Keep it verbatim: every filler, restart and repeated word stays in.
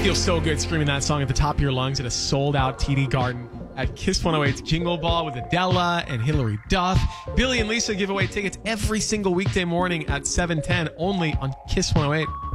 Feels so good screaming that song at the top of your lungs at a sold-out T D Garden at Kiss one oh eight's Jingle Ball with Adele and Hilary Duff. Billy and Lisa give away tickets every single weekday morning at seven ten only on Kiss one oh eight.